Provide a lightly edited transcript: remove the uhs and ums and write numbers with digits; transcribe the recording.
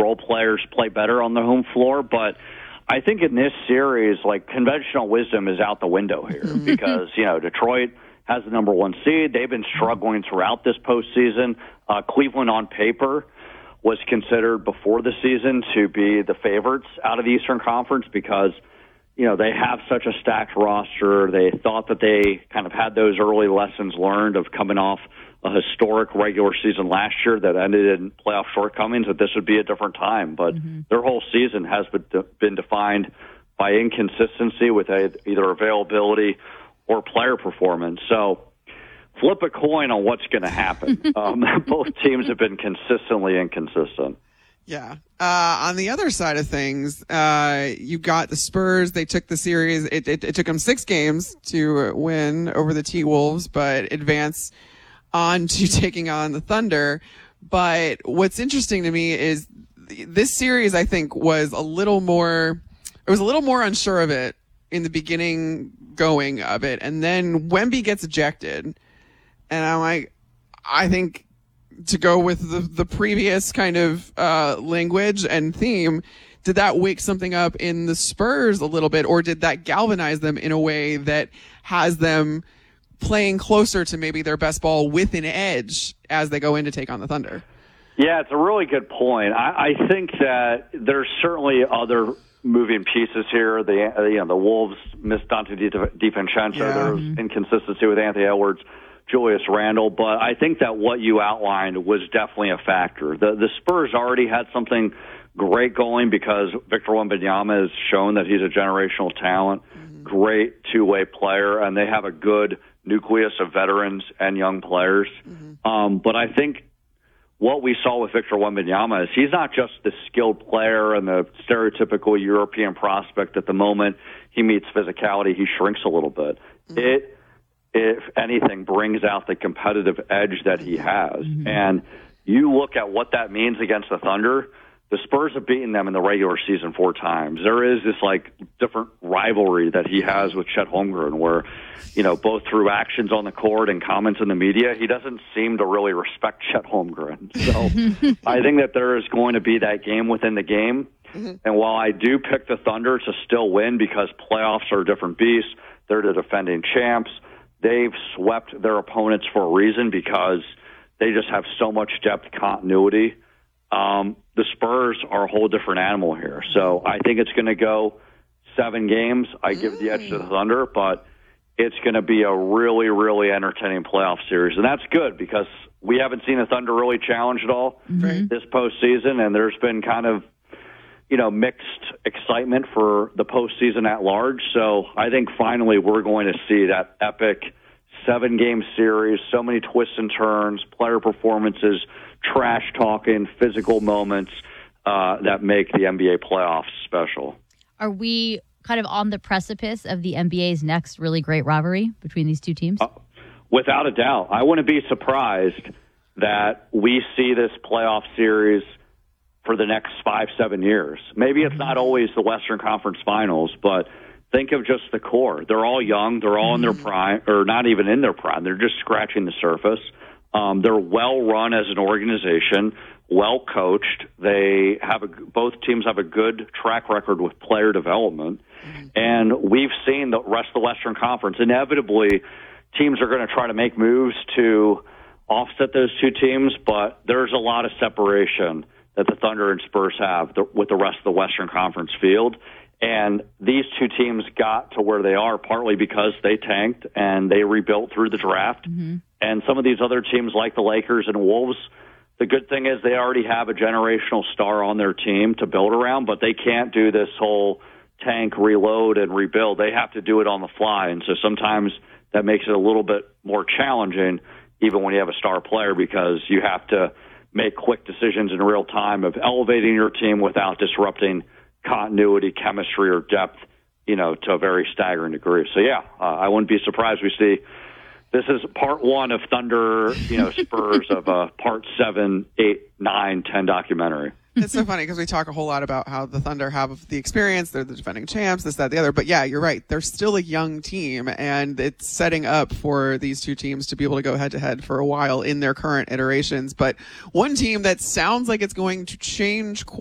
role players play better on the home floor. But I think in this series, like, conventional wisdom is out the window here because, Detroit has the number one seed. They've been struggling throughout this postseason. Cleveland on paper was considered before the season to be the favorites out of the Eastern Conference because, they have such a stacked roster. They thought that they kind of had those early lessons learned of coming off a historic regular season last year that ended in playoff shortcomings, that this would be a different time. But their whole season has been defined by inconsistency with either availability or player performance. So flip a coin on what's going to happen. Both teams have been consistently inconsistent. Yeah. On the other side of things, you got the Spurs. They took the series. It took them 6 games to win over the T-Wolves, but advance on to taking on the Thunder. But what's interesting to me is this series, I think, was a little more unsure of it in the beginning going of it. And then Wemby gets ejected. And I'm like, I think to go with the previous kind of language and theme, did that wake something up in the Spurs a little bit, or did that galvanize them in a way that has them playing closer to maybe their best ball with an edge as they go in to take on the Thunder? Yeah, it's a really good point. I think that there's certainly other moving pieces here. The Wolves missed Dante DiVincenzo. Yeah. There was inconsistency with Anthony Edwards, Julius Randle, but I think that what you outlined was definitely a factor. The Spurs already had something great going because Victor Wembanyama has shown that he's a generational talent, great two-way player, and they have a good nucleus of veterans and young players. But I think what we saw with Victor Wembanyama is he's not just the skilled player and the stereotypical European prospect. At the moment he meets physicality, he shrinks a little bit. It, if anything, brings out the competitive edge that he has. And you look at what that means against the Thunder. The Spurs have beaten them in the regular season 4 times. There is this different rivalry that he has with Chet Holmgren where, both through actions on the court and comments in the media, he doesn't seem to really respect Chet Holmgren. So I think that there is going to be that game within the game. And while I do pick the Thunder to still win because playoffs are a different beast, they're the defending champs. They've swept their opponents for a reason because they just have so much depth continuity. The Spurs are a whole different animal here. So I think it's going to go 7 games. I give the edge to the Thunder, but it's going to be a really, really entertaining playoff series. And that's good because we haven't seen the Thunder really challenge at all this postseason, and there's been kind of, mixed excitement for the postseason at large. So I think finally we're going to see that epic 7-game series, so many twists and turns, player performances, trash talking, physical moments that make the NBA playoffs special. Are we kind of on the precipice of the NBA's next really great rivalry between these two teams? Without a doubt. I wouldn't be surprised that we see this playoff series for the next 5-7 years. Maybe it's not always the Western Conference Finals, but think of just the core. They're all young. They're all in their prime, or not even in their prime. They're just scratching the surface. They're well run as an organization, well coached. Both teams have a good track record with player development, and we've seen the rest of the Western Conference. Inevitably, teams are going to try to make moves to offset those two teams, but there's a lot of separation that the Thunder and Spurs have with the rest of the Western Conference field. And these two teams got to where they are partly because they tanked and they rebuilt through the draft. And some of these other teams like the Lakers and Wolves, the good thing is they already have a generational star on their team to build around, but they can't do this whole tank, reload, and rebuild. They have to do it on the fly. And so sometimes that makes it a little bit more challenging, even when you have a star player, because you have to make quick decisions in real time of elevating your team without disrupting continuity, chemistry, or depth, to a very staggering degree. So, I wouldn't be surprised we see this is part 1 of Thunder, Spurs of a part 7, 8, 9, 10 documentary. It's so funny because we talk a whole lot about how the Thunder have the experience. They're the defending champs, this, that, the other. But yeah, you're right. They're still a young team, and it's setting up for these two teams to be able to go head-to-head for a while in their current iterations. But one team that sounds like it's going to change